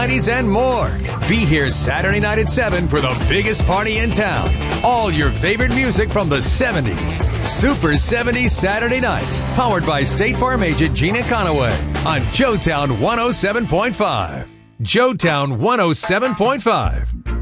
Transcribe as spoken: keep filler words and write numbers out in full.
nineties, and more. Be here Saturday night at seven for the biggest party in town. All your favorite music from the seventies. Super seventies Saturday Nights. Powered by State Farm agent Gina Conaway on Joetown one oh seven point five. Joetown one oh seven point five.